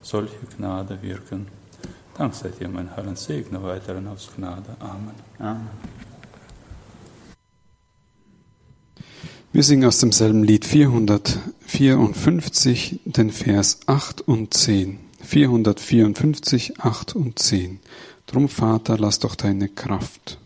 solche Gnade wirken. Dank sei dir, mein Herr, und segne weiterhin aus Gnade. Amen. Amen. Wir singen aus demselben Lied 454, den Vers 8 und 10. 454, 8 und 10. Drum, Vater, lass doch deine Kraft